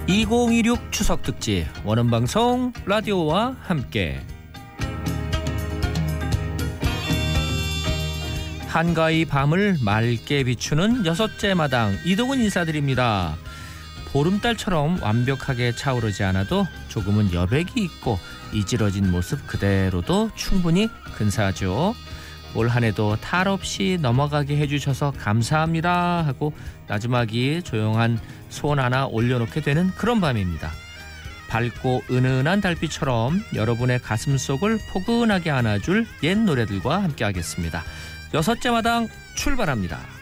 2016 추석 특집 원음방송 라디오와 함께 한가위 밤을 맑게 비추는 여섯째 마당 이동훈 인사드립니다. 보름달처럼 완벽하게 차오르지 않아도 조금은 여백이 있고 이지러진 모습 그대로도 충분히 근사하죠. 올 한 해도 탈 없이 넘어가게 해주셔서 감사합니다 하고 나지막이 조용한 소원 하나 올려놓게 되는 그런 밤입니다. 밝고 은은한 달빛처럼 여러분의 가슴속을 포근하게 안아줄 옛 노래들과 함께하겠습니다. 여섯째 마당 출발합니다.